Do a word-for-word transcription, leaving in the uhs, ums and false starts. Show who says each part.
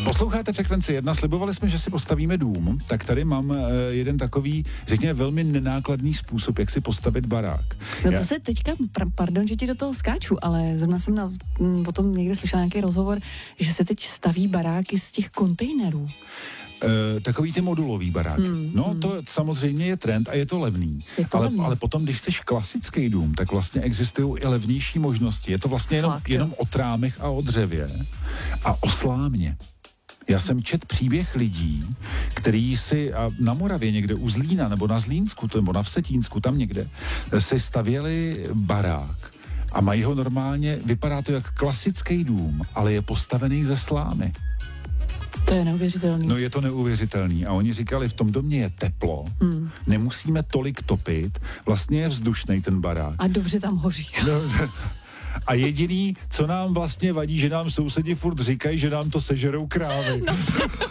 Speaker 1: Posloucháte Frekvenci jedna, slibovali jsme, že si postavíme dům, tak tady mám jeden takový, řekněme, velmi nenákladný způsob, jak si postavit barák.
Speaker 2: No to
Speaker 1: Já...
Speaker 2: se teďka, pardon, že ti do toho skáču, ale zrovna jsem na, o tom někde slyšela nějaký rozhovor, že se teď staví baráky z těch kontejnerů.
Speaker 1: Uh, takový ty modulový barák. Hmm, no hmm. to samozřejmě je trend a je to levný. Je to ale, levný. Ale potom, když jsi klasický dům, tak vlastně existují i levnější možnosti. Je to vlastně jenom,
Speaker 2: Fakt,
Speaker 1: jenom o trámech a o dřevě a o slámě. Já jsem čet příběh lidí, který si a na Moravě někde u Zlína nebo na Zlínsku nebo na Vsetínsku, tam někde, si stavěli barák a mají ho normálně, vypadá to jak klasický dům, ale je postavený ze slámy.
Speaker 2: To je neuvěřitelný.
Speaker 1: No je to neuvěřitelný a oni říkali, v tom domě je teplo, hmm. nemusíme tolik topit, vlastně je vzdušnej ten barák.
Speaker 2: A dobře tam hoří.
Speaker 1: No, a jediný, co nám vlastně vadí, že nám sousedi furt říkají, že nám to sežerou krávy. No.